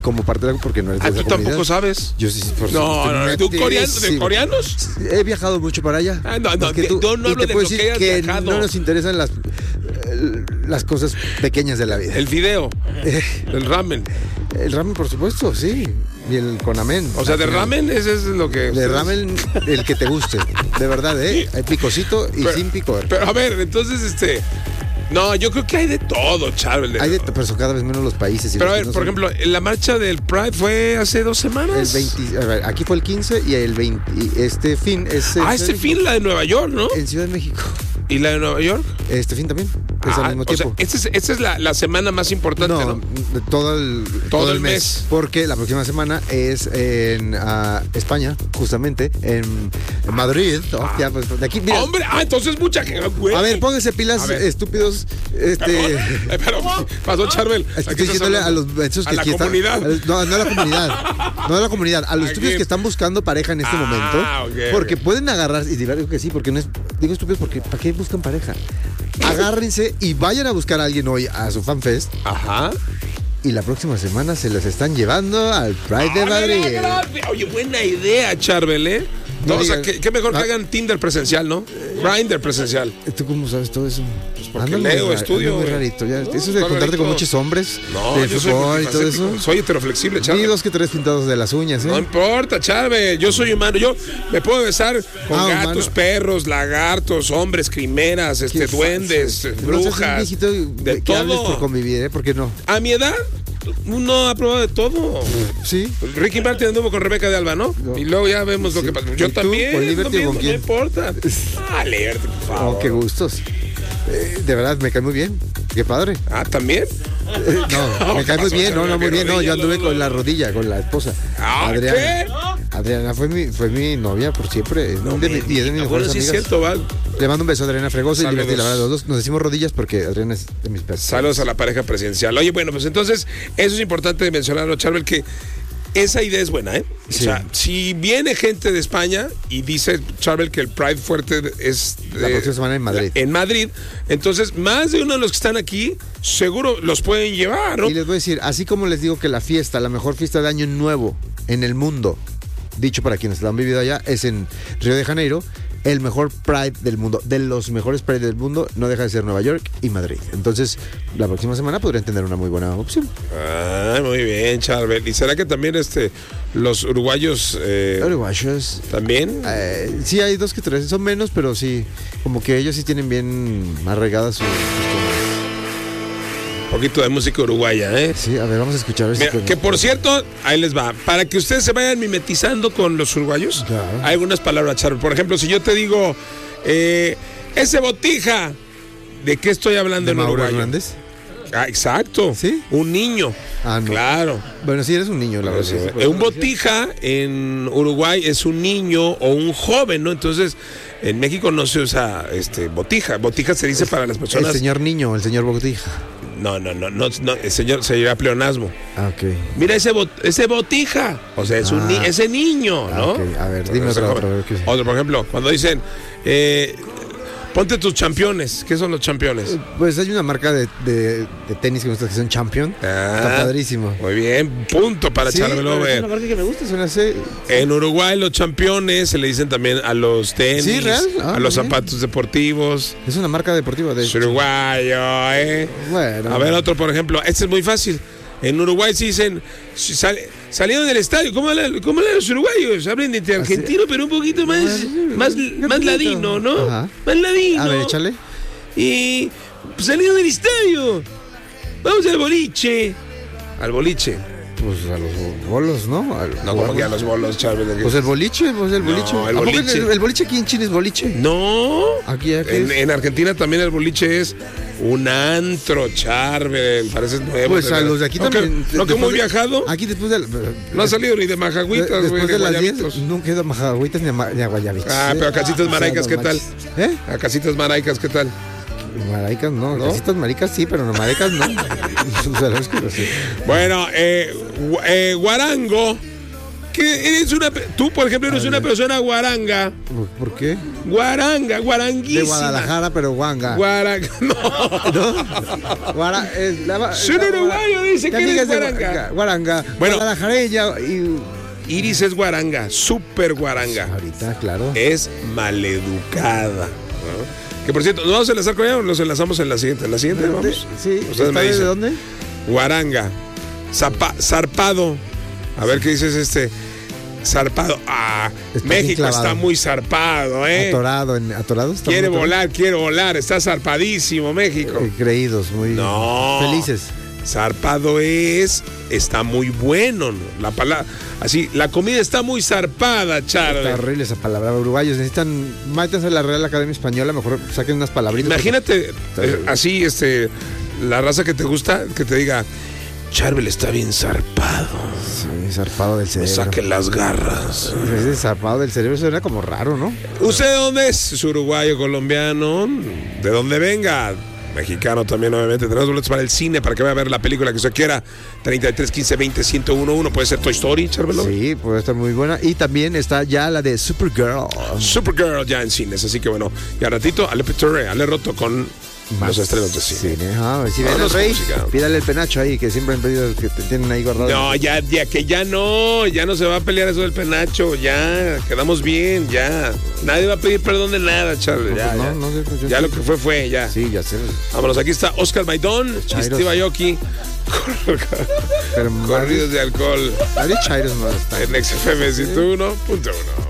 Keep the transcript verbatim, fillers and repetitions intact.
como parte de algo porque no eres de Ah, esa ¿tú comunidad. tampoco sabes? Yo sí, por No, no, no. ¿Tú coreano, de coreanos? He viajado mucho para allá. Ah, no, no, Es que tú- yo no y hablo te de puedo lo que decir hayas que viajado. no nos interesan las, eh, las cosas pequeñas de la vida. El video, Eh, el ramen. el ramen, por supuesto, sí. Y el con amén. O sea, de ramen, ese es lo que... De ramen, el que te guste. De verdad, ¿eh? Hay picosito y Pero- sin picor. Pero a ver, entonces, este... No, yo creo que hay de todo, Charbel. Hay de, pero son cada vez menos los países. y Pero a los ver, que no por son- ejemplo, la marcha del Pride fue hace dos El semanas. veinte, a ver, aquí fue el quince y el veinte. Y este fin es. en Ah, Ciudad este de fin México. la de Nueva York, ¿no? En Ciudad de México. ¿Y la de Nueva York? Este fin también. Es Ah, al mismo o sea, tiempo. esta es, esta es la, la semana más importante, ¿no? No, todo el, todo el el mes, mes. Porque la próxima semana es en ah, España, justamente, en, en Madrid. ¿no? Ya, pues, de aquí, mira, Hombre, ah, entonces mucha gente, güey. a ver, pónganse pilas, A ver. estúpidos. Este, Perdón, eh, pero pasó Charbel. Es que ¿A qué estoy estás diciéndole a hablando? los esos A que la aquí están- comunidad. a los- no, no a la comunidad. No a la comunidad. A los ¿A estúpidos quién? que están buscando pareja en este Ah, momento. ok, Porque ok. pueden agarrar. Y digo que sí, porque no es. Digo estúpidos porque ¿para qué buscan pareja? Agárrense y vayan a buscar a alguien hoy a su fanfest. Ajá. Y la próxima semana se los están llevando al Pride de Ah, Madrid. mira, mira. Oye, buena idea, Charbel, ¿eh? No, No o sea, digas- qué, qué mejor que Ah. hagan Tinder presencial, ¿no? Grindr presencial. ¿Tú cómo sabes todo eso? Pues porque Anda muy leo, ra- estudio, anda muy güey. rarito. Ya. No, Eso es de está contarte rarito. con muchos hombres No, de yo soy fútbol y todo eso. multifacético. Soy heteroflexible, Y Charbel. dos que tres pintados de las uñas, ¿eh? No importa, Charbel. Yo soy humano. Yo me puedo besar con Ah, gatos, humano. perros, lagartos, hombres, quimeras, este, Qué duendes, falso. eh, No seas un brujas. viejito De que hables por todo. convivir, ¿eh? ¿Por qué no? A mi edad, uno ha probado de todo. Sí. Ricky Martin anduvo con Rebeca de Alba, ¿no? No. Y luego ya vemos lo Sí. que pasa. ¿Y Yo tú? también. ¿Con Liberty lo o con mismo, quién? No importa. Ah, Liberty, por favor. Oh, qué gustos. Eh, de verdad, me cae muy bien. Qué padre. Ah, ¿también? Eh, no, me cae muy pasó, bien. No, no, muy Charbel? bien. No, Rodilla, yo anduve no, con no. la rodilla, con la esposa. Ah, Adriana. ¿qué? Adriana fue mi, fue mi novia por siempre. No de, me mi- y es de mis digas. Bueno, mejores sí es amigas. cierto, va. Le mando un beso a Adriana Fregosa y Saludos. Liberty. La verdad, los dos nos decimos rodillas porque Adriana es de mis pesos. Saludos a la pareja presidencial. Oye, bueno, pues entonces, eso es importante de mencionarlo, Charbel, que esa idea es buena, ¿eh? Sí. O sea, si viene gente de España y dice Charbel que el Pride fuerte es La eh, próxima semana en Madrid. En Madrid, entonces más de uno de los que están aquí seguro los pueden llevar, ¿no? Y les voy a decir, así como les digo que la fiesta, la mejor fiesta de Año Nuevo en el mundo, dicho para quienes la han vivido allá, es en Río de Janeiro. El mejor Pride del mundo, de los mejores Pride del mundo, no deja de ser Nueva York y Madrid. Entonces, la próxima semana podrían tener una muy buena opción. Ah, muy bien, Charbel. ¿Y será que también este los uruguayos eh, Uruguayos. también? Eh, sí, hay dos que tres, son menos, pero sí, como que ellos sí tienen bien arraigadas sus costumbres. Un poquito de música uruguaya, ¿eh? Sí, a ver, vamos a escuchar. A ver si Mira, podemos- que por cierto, ahí les va. Para que ustedes se vayan mimetizando con los uruguayos, Claro. hay algunas palabras, Charbel. Por ejemplo, si yo te digo, eh, ese botija, ¿de qué estoy hablando ¿De en Mauro uruguayo? Hernández? Ah, exacto. ¿Sí? Un niño. Ah, no. Claro. Bueno, sí, eres un niño, la verdad. sí, sí, Eh, por un eso lo decía. botija en Uruguay es un niño o un joven, ¿no? Entonces, en México no se usa este botija. Botija se dice para las El personas. señor niño, el señor Botija. No, no, no, no, no, el señor se llama pleonasmo. Ah, ok. Mira ese bot- ese botija. O sea, es un ni- Ah. ese niño, Ah, ¿no? ok. A ver, dime Ese otro, joven. otro, a ver qué- Otro, por ejemplo, cuando dicen, eh, ponte tus championes. ¿Qué son los championes? Pues hay una marca de, de, de tenis que me gusta que son Champion. Ah. Está padrísimo. Muy bien, punto para Sí, Charbel pero es Over. una marca que me gusta, suena así. En Uruguay los championes se le dicen también a los tenis, Sí, ¿real? Ah, a los muy bien. zapatos deportivos. Es una marca deportiva de Es uruguayo, ¿eh? Bueno. A ver, otro, por ejemplo. Este es muy fácil. En Uruguay se dicen, si sale- salieron del estadio. ¿Cómo hablan, cómo hablan los uruguayos? Hablan de argentino, pero un poquito más, Bueno, más, qué más bonito. ladino, ¿no? Ajá. Más ladino. A ver, échale. Y pues, salieron del estadio. Vamos al boliche. Al boliche. Pues a los bolos, ¿no? Al- No, como que a los bolos, Charbel. Pues el boliche, pues el No, boliche. el ¿A poco boliche. El, el boliche aquí en Chile es boliche. No. Aquí, aquí En, es. en Argentina también el boliche es un antro, Charbel. Pareces nuevo. Pues de a verdad. los de aquí ¿No también. Que, ¿No que después muy de- viajado? Aquí después de. No ha salido ni de Majagüitas, güey. Después de de las diez, Guayabitos. nunca he ido a Majagüitas ni a, ma- ni a Guayabitos. Ah, pero a Casitas Maraicas, ¿qué tal? ¿Eh? A Casitas Maraicas, ¿qué tal? Maraicas no, ¿No? casitas maricas sí, pero no maricas no. O sea, es que no sé. Bueno, eh, gu- eh, guarango. que eres una... Tú, por ejemplo, eres una persona guaranga. ¿Por, por qué? Guaranga, guaranguísima. De Guadalajara, pero guanga. Guaranga, no. ¿No? Guara, es la, Soy la- uruguayo, dice ¿Qué que eres amigas de guaranga. Guaranga. Bueno. Guadalajareña y... Iris es guaranga, súper guaranga. Ahorita, claro. Es maleducada. ¿no? Que por cierto, ¿nos vamos a enlazar con ella o nos enlazamos en la siguiente? ¿En la siguiente ¿De dónde? vamos? Sí. Ustedes ¿Está me de dicen. dónde? Guaranga. Zapa- zarpado. A ver qué dices este. Zarpado. Ah, Está bien México clavado. está muy zarpado, ¿eh? Atorado. En, atorado está Quiere muy atorado. volar, quiere volar. Está zarpadísimo México. Eh, creídos, muy No. felices. Zarpado es, está muy bueno, ¿no? La palabra, así, la comida está muy zarpada, Está Charlie. horrible esa palabra. Uruguayos necesitan, mátense a la Real Academia Española, mejor saquen unas palabritas. Imagínate, eh, así, este, la raza que te gusta, que te diga, Charbel está bien zarpado. Sí, zarpado del Me cerebro. saquen las garras. Ese zarpado del cerebro suena como raro, ¿no? ¿Usted de dónde es? ¿Es uruguayo, colombiano? ¿De dónde venga? Mexicano también, obviamente. Tenemos boletos para el cine, para que vaya a ver la película que usted quiera. treinta y tres, quince, veinte, ciento uno, uno. Puede ser Toy Story, Charbel. Sí, puede estar muy buena. Y también está ya la de Supergirl. Supergirl ya en cines, así que bueno, y al ratito, Ale Petorre, Ale Roto con los estrenos de cine. cine. Ah, si ven al Vámonos rey, con música. pídale el penacho ahí, que siempre han pedido que te tienen ahí guardado. No, ya, ya, que ya no, ya no se va a pelear eso del penacho, ya, quedamos bien, ya. Nadie va a pedir perdón de nada, Charlie. Ya, no, ya. no sé, pues yo Ya sí. lo que fue, fue, ya. Sí, ya sé. Vámonos, aquí está Oscar Maidón y Chairos. Steve Aoki. Pero Corridos de alcohol varios chairos no están. en X F M ciento uno punto uno.